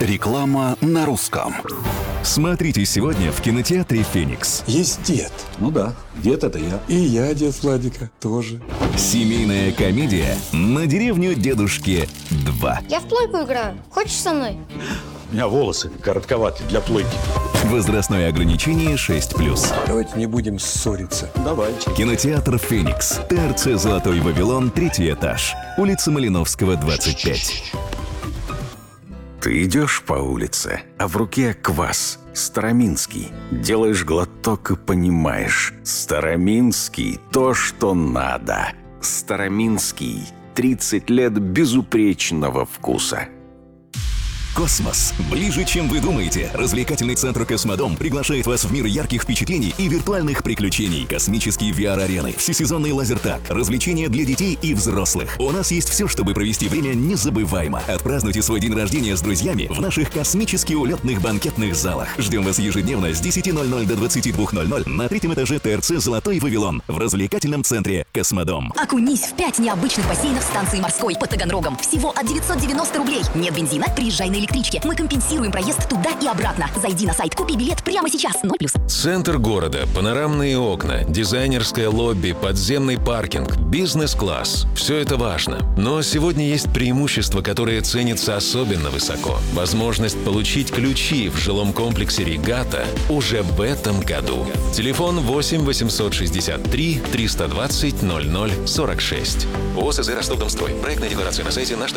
Реклама на русском. Смотрите сегодня в кинотеатре «Феникс». Есть дед. Ну да, дед это я. И я дед Владика тоже. Семейная комедия «На деревню дедушки 2». Я в плойку играю. Хочешь со мной? У меня волосы коротковаты для плойки. Возрастное ограничение 6+. Давайте не будем ссориться. Давайте. Кинотеатр «Феникс». ТРЦ «Золотой Вавилон», 3-й этаж. Улица Малиновского, 25. Ты идешь по улице, а в руке квас. Староминский. Делаешь глоток и понимаешь. Староминский – то, что надо. Староминский. 30 лет безупречного вкуса. Космос. Ближе, чем вы думаете. Развлекательный центр «Космодом» приглашает вас в мир ярких впечатлений и виртуальных приключений. Космические VR-арены, всесезонный лазертаг, развлечения для детей и взрослых. У нас есть все, чтобы провести время незабываемо. Отпразднуйте свой день рождения с друзьями в наших космически улетных банкетных залах. Ждем вас ежедневно с 10:00 до 22:00 на 3-м этаже ТРЦ «Золотой Вавилон» в развлекательном центре «Космодом». Окунись в 5 необычных бассейнов станции морской под Таганрогом. Всего от 990 рублей. Нет бензина? Приезжай на электричке. Мы компенсируем проезд туда и обратно. Зайди на сайт, купи билет прямо сейчас. 0+. Центр города, панорамные окна, дизайнерское лобби, подземный паркинг, бизнес-класс. Все это важно. Но сегодня есть преимущество, которое ценится особенно высоко. Возможность получить ключи в жилом комплексе «Регата» уже в этом году. Телефон 8 863 320 00 46. ОСЗ «Ростов-Дом-строй». Проектная декларация на сайте наш.